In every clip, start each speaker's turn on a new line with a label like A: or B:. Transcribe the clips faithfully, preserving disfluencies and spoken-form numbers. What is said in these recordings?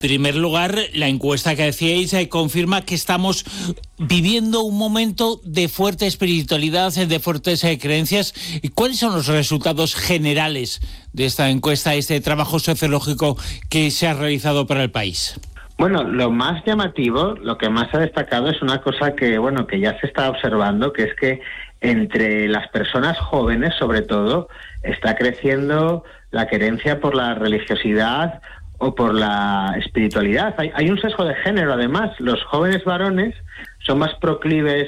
A: En primer lugar, la encuesta que decíais eh, confirma que estamos viviendo un momento de fuerte espiritualidad, de fuertes eh, creencias. ¿Y cuáles son los resultados generales de esta encuesta, este trabajo sociológico que se ha realizado para el país?
B: Bueno, lo más llamativo, lo que más ha destacado es una cosa que, bueno, que ya se está observando, que es que entre las personas jóvenes, sobre todo, está creciendo la querencia por la religiosidad o por la espiritualidad. Hay, hay un sesgo de género, además. Los jóvenes varones son más proclives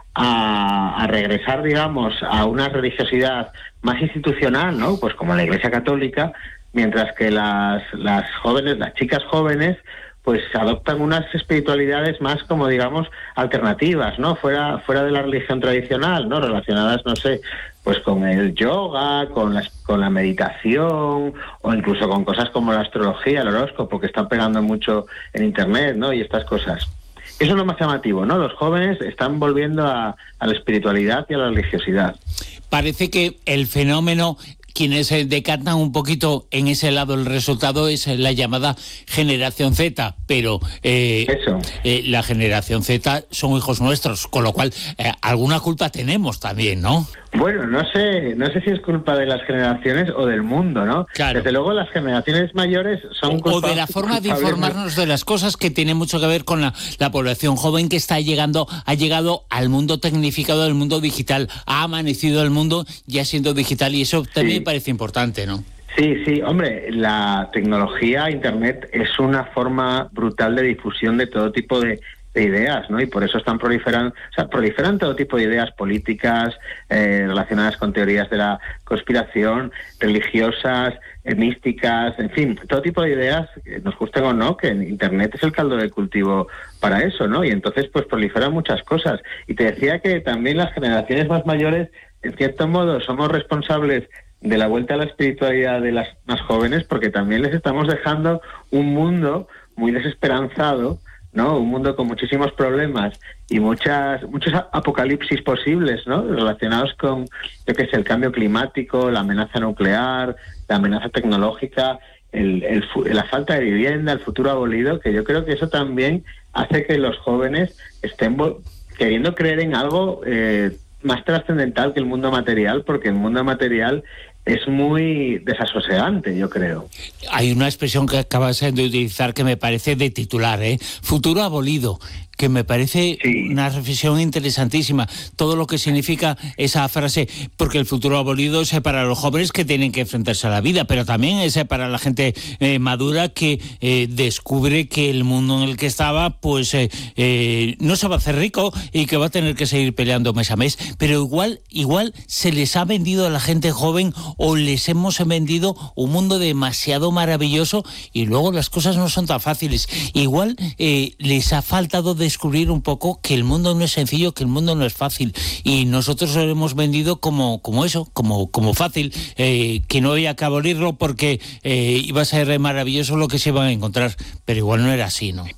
B: a, a regresar, digamos, a una religiosidad más institucional, ¿no? Pues como la Iglesia Católica, mientras que las, las jóvenes, las chicas jóvenes, pues adoptan unas espiritualidades más como, digamos, alternativas, ¿no? Fuera, fuera de la religión tradicional, ¿no? Relacionadas, no sé, pues con el yoga, con la, con la meditación, o incluso con cosas como la astrología, el horóscopo, que están pegando mucho en internet, ¿no? Y estas cosas. Eso es lo más llamativo, ¿no? Los jóvenes están volviendo a, a la espiritualidad y a la religiosidad.
A: Parece que el fenómeno, quienes se decantan un poquito en ese lado, el resultado es la llamada generación Z, pero eh,
B: Eso.
A: Eh, la generación Z son hijos nuestros, con lo cual eh, alguna culpa tenemos también, ¿no?
B: Bueno, no sé, no sé si es culpa de las generaciones o del mundo, ¿no?
A: Claro.
B: Desde luego las generaciones mayores son culpables.
A: O de la forma de informarnos de las cosas, que tiene mucho que ver con la, la población joven que está llegando, ha llegado al mundo tecnificado, al mundo digital, ha amanecido el mundo ya siendo digital, y eso también
B: Sí.
A: me parece importante, ¿no?
B: Sí, sí, hombre, la tecnología, Internet, es una forma brutal de difusión de todo tipo de, de ideas, ¿no? Y por eso están proliferando, o sea, proliferan todo tipo de ideas políticas, eh, relacionadas con teorías de la conspiración, religiosas, eh, místicas, en fin, todo tipo de ideas, eh, nos gusten o no, que en Internet es el caldo de cultivo para eso, ¿no? Y entonces, pues proliferan muchas cosas. Y te decía que también las generaciones más mayores, en cierto modo, somos responsables de la vuelta a la espiritualidad de las más jóvenes, porque también les estamos dejando un mundo muy desesperanzado, ¿no? Un mundo con muchísimos problemas y muchas muchos apocalipsis posibles, ¿no? Relacionados con, yo qué sé, el cambio climático, la amenaza nuclear, la amenaza tecnológica, el, el, la falta de vivienda, el futuro abolido, que yo creo que eso también hace que los jóvenes estén queriendo creer en algo eh, más trascendental que el mundo material, porque el mundo material es muy desasosegante, yo creo.
A: Hay una expresión que acabas de utilizar que me parece de titular, ¿eh? Futuro abolido, que me parece sí. una reflexión interesantísima. Todo lo que significa esa frase, porque el futuro abolido es para los jóvenes que tienen que enfrentarse a la vida, pero también es para la gente eh, madura que eh, descubre que el mundo en el que estaba, pues eh, eh, no se va a hacer rico y que va a tener que seguir peleando mes a mes. Pero igual, igual se les ha vendido a la gente joven, o les hemos vendido un mundo demasiado maravilloso y luego las cosas no son tan fáciles. Igual eh, les ha faltado descubrir un poco que el mundo no es sencillo, que el mundo no es fácil, y nosotros lo hemos vendido como, como eso, como, como fácil, eh, que no había que abolirlo porque eh, iba a ser maravilloso lo que se iban a encontrar, pero igual no era así, ¿no?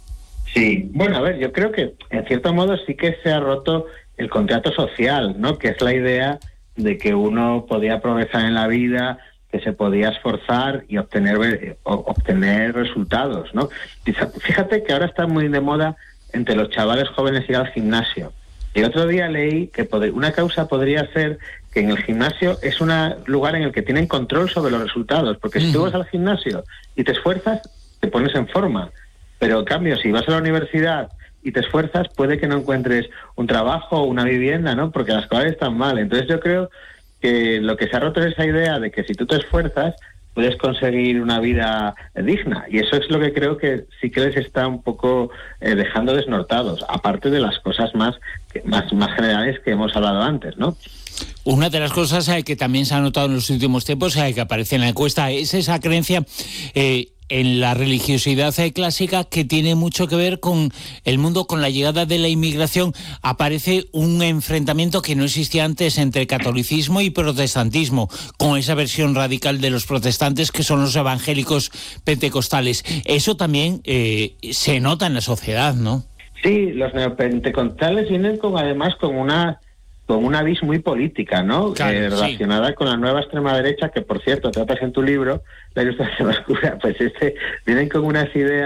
B: Sí, bueno, a ver, yo creo que en cierto modo sí que se ha roto el contrato social, ¿no? Que es la idea de que uno podía progresar en la vida, que se podía esforzar y obtener obtener resultados, ¿no? Fíjate que ahora está muy de moda entre los chavales jóvenes ir al gimnasio. El otro día leí que una causa podría ser que en el gimnasio es un lugar en el que tienen control sobre los resultados, porque si tú vas al gimnasio y te esfuerzas, te pones en forma. Pero en cambio, si vas a la universidad y te esfuerzas, puede que no encuentres un trabajo o una vivienda, ¿no? Porque las cosas están mal. Entonces yo creo que lo que se ha roto es esa idea de que si tú te esfuerzas, puedes conseguir una vida digna. Y eso es lo que creo que sí que les está un poco eh, dejando desnortados, aparte de las cosas más, más, más generales que hemos hablado antes, ¿no?
A: Una de las cosas eh, que también se ha notado en los últimos tiempos, eh, que aparece en la encuesta, es esa creencia eh, en la religiosidad clásica, que tiene mucho que ver con el mundo. Con la llegada de la inmigración aparece un enfrentamiento que no existía antes entre catolicismo y protestantismo, con esa versión radical de los protestantes que son los evangélicos pentecostales. Eso también eh, se nota en la sociedad, ¿no?
B: Sí, los neopentecostales vienen con, además con una con una vis muy política, ¿no?
A: Claro,
B: eh, relacionada sí. con la nueva extrema derecha, que por cierto tratas en tu libro, La Ilustración Oscura, pues este vienen con unas ideas